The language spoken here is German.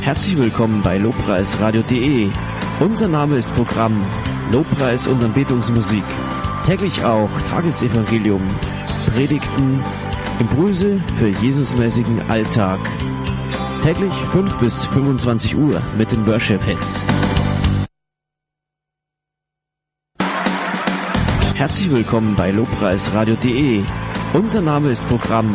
Herzlich willkommen bei lobpreisradio.de. Unser Name ist Programm Lobpreis und Anbetungsmusik. Täglich auch Tagesevangelium, Predigten, Impulse für Jesusmäßigen Alltag. Täglich 5 bis 25 Uhr mit den Worship Hits. Herzlich willkommen bei lobpreisradio.de. Unser Name ist Programm